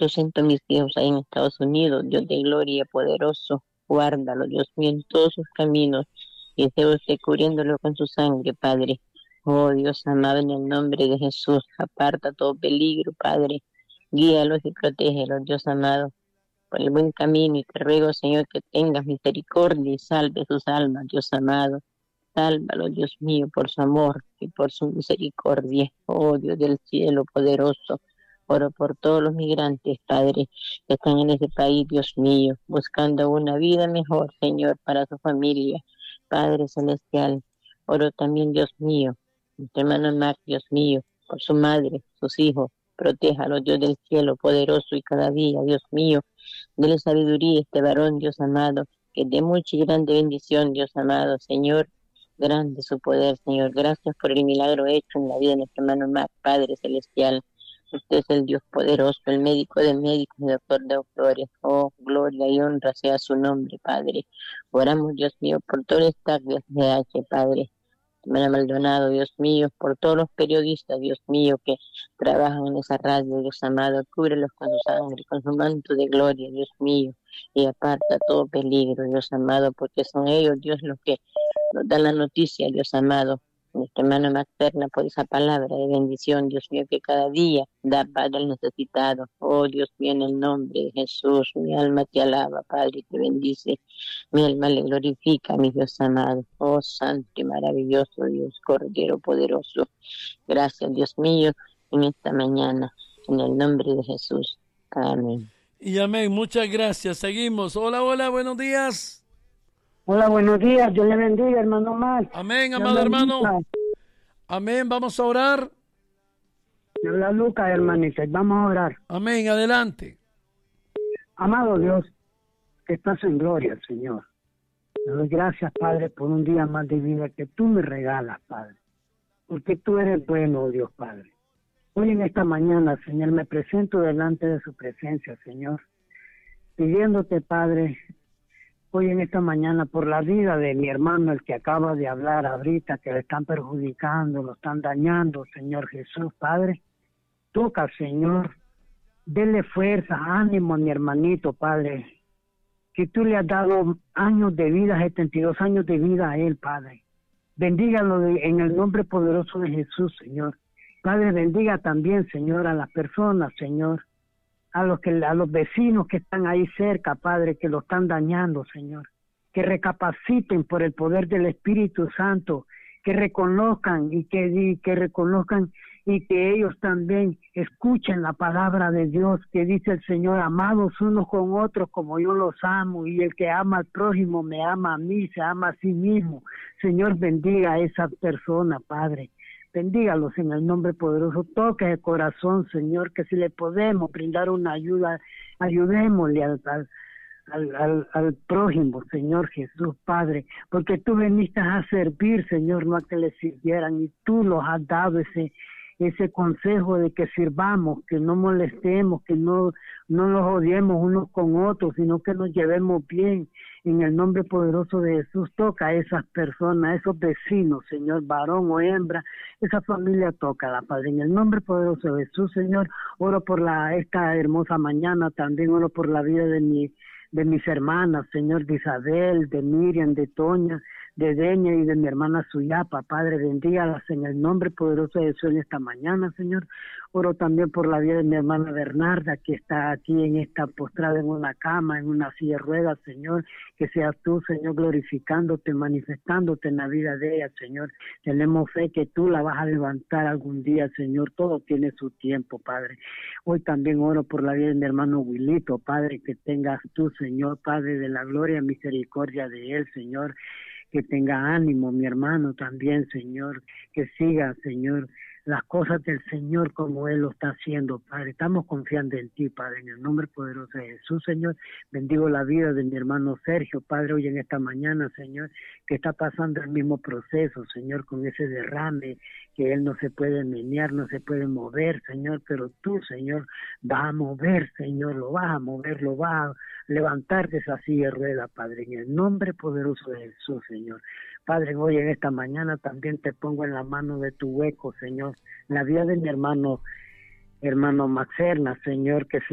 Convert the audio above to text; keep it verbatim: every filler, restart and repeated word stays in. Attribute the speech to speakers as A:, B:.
A: presento a mis hijos ahí en Estados Unidos, Dios de gloria, poderoso, guárdalo, Dios mío, en todos sus caminos, y sea usted cubriéndolo con su sangre, Padre. Oh Dios amado, en el nombre de Jesús, aparta todo peligro, Padre. Guíalos y protégelos, Dios amado, por el buen camino, y te ruego, Señor, que tengas misericordia y salve sus almas, Dios amado. Sálvalo, Dios mío, por su amor y por su misericordia. Oh Dios del cielo poderoso, oro por todos los migrantes, Padre, que están en ese país, Dios mío, buscando una vida mejor, Señor, para su familia. Padre celestial, oro también, Dios mío, mi hermano Mac, Dios mío, por su madre, sus hijos. Protéjalo, Dios del cielo poderoso, y cada día, Dios mío, dele sabiduría a este varón, Dios amado, que de mucha y grande bendición, Dios amado, Señor. Grande su poder, Señor. Gracias por el milagro hecho en la vida de nuestro hermano Mac, Padre Celestial. Usted es el Dios poderoso, el médico de médicos, el doctor de doctores. Oh, gloria y honra sea su nombre, Padre. Oramos, Dios mío, por todo el staff de S H, Padre. Hermana Maldonado, Dios mío, por todos los periodistas, Dios mío, que trabajan en esa radio, Dios amado, cúbrelos con su sangre, con su manto de gloria, Dios mío, y aparta todo peligro, Dios amado, porque son ellos, Dios, los que nos dan la noticia, Dios amado. Nuestra hermana Materna, por esa palabra de bendición, Dios mío, que cada día da Padre al necesitado. Oh, Dios mío, en el nombre de Jesús, mi alma te alaba, Padre, te bendice. Mi alma le glorifica, mi Dios amado. Oh, santo y maravilloso Dios, Cordero poderoso. Gracias, Dios mío, en esta mañana, en el nombre de Jesús. Amén.
B: Y amén, muchas gracias. Seguimos. Hola, hola, buenos días.
C: Hola, buenos días. Dios le bendiga, hermano Mar.
B: Amén, amado hermano. Amén, vamos a orar.
C: Me habla Lucas, hermanita. Vamos a orar.
B: Amén, adelante.
C: Amado Dios, que estás en gloria, Señor. Te doy gracias, Padre, por un día más de vida que tú me regalas, Padre. Porque tú eres bueno, Dios Padre. Hoy en esta mañana, Señor, me presento delante de su presencia, Señor, pidiéndote, Padre, hoy en esta mañana por la vida de mi hermano, el que acaba de hablar ahorita, que le están perjudicando, lo están dañando, Señor Jesús, Padre. Toca, Señor, dele fuerza, ánimo a mi hermanito, Padre, que tú le has dado años de vida, setenta y dos años de vida a él, Padre. Bendígalo de, en el nombre poderoso de Jesús, Señor. Padre, bendiga también, Señor, a las personas, Señor, a los que a los vecinos que están ahí cerca, Padre, que lo están dañando, Señor, que recapaciten por el poder del Espíritu Santo, que reconozcan y que, y que reconozcan y que ellos también escuchen la palabra de Dios, que dice el Señor, amados unos con otros como yo los amo, y el que ama al prójimo me ama a mí, se ama a sí mismo. Señor, bendiga a esas personas, Padre. Bendígalos en el nombre poderoso. Toque el corazón, Señor, que si le podemos brindar una ayuda, ayudémosle al, al, al, al, al prójimo, Señor Jesús, Padre, porque tú veniste a servir, Señor, no a que le sirvieran, y tú los has dado ese ese consejo de que sirvamos, que no molestemos, que no, no nos odiemos unos con otros, sino que nos llevemos bien. En el nombre poderoso de Jesús, toca a esas personas, a esos vecinos, Señor, varón o hembra, esa familia toca, la Padre. En el nombre poderoso de Jesús, Señor, oro por la esta hermosa mañana, también oro por la vida de mi de mis hermanas, Señor, de Isabel, de Miriam, de Toña, de Deña y de mi hermana Suyapa. Padre, bendígalas en el nombre poderoso de Jesús en esta mañana, Señor. Oro también por la vida de mi hermana Bernarda, que está aquí en esta postrada en una cama, en una silla de ruedas, Señor. Que seas tú, Señor, glorificándote, manifestándote en la vida de ella, Señor. Tenemos fe que tú la vas a levantar algún día, Señor. Todo tiene su tiempo, Padre. Hoy también oro por la vida de mi hermano Wilito, Padre, que tengas tú, Señor, Padre de la gloria, misericordia de él, Señor. Que tenga ánimo, mi hermano, también, Señor, que siga, Señor, las cosas del Señor como Él lo está haciendo, Padre. Estamos confiando en ti, Padre, en el nombre poderoso de Jesús, Señor. Bendigo la vida de mi hermano Sergio, Padre, hoy en esta mañana, Señor, que está pasando el mismo proceso, Señor, con ese derrame, que Él no se puede menear, no se puede mover, Señor, pero tú, Señor, vas a mover, Señor, lo vas a mover, lo vas a levantar de esa silla de rueda, Padre, en el nombre poderoso de Jesús, Señor. Padre, hoy en esta mañana también te pongo en la mano de tu hueco, Señor, la vida de mi hermano, hermano Maxerna, Señor, que se